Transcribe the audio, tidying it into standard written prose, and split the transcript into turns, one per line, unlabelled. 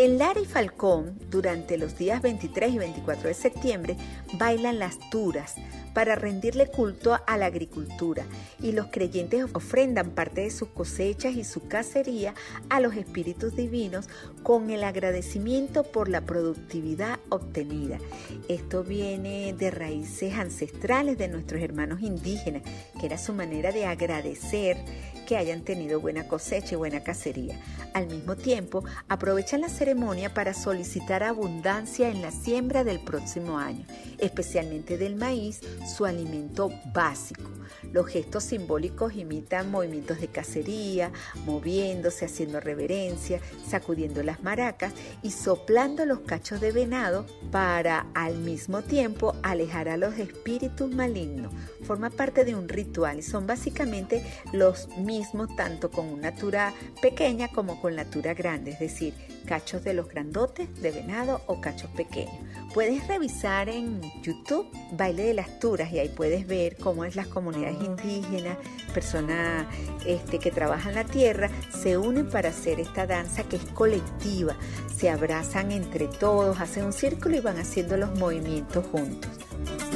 En Lara y Falcón, durante los días 23 y 24 de septiembre, bailan las turas para rendirle culto a la agricultura, y los creyentes ofrendan parte de sus cosechas y su cacería a los espíritus divinos con el agradecimiento por la productividad obtenida. Esto viene de raíces ancestrales de nuestros hermanos indígenas, que era su manera de agradecer que hayan tenido buena cosecha y buena cacería. Al mismo tiempo, aprovechan la ceremonia para solicitar abundancia en la siembra del próximo año, especialmente del maíz, su alimento básico. Los gestos simbólicos imitan movimientos de cacería, moviéndose, haciendo reverencia, sacudiendo las maracas y soplando los cachos de venado para, al mismo tiempo, alejar a los espíritus malignos. Forma parte de un ritual y son básicamente los mismos tanto con una tura pequeña como con la tura grande, es decir, cachos de los grandotes de venado o cachos pequeños. Puedes revisar en YouTube Baile de las Turas y ahí puedes ver cómo es las comunidades indígenas, personas que trabajan la tierra, se unen para hacer esta danza que es colectiva, se abrazan entre todos, hacen un círculo y van haciendo los movimientos juntos.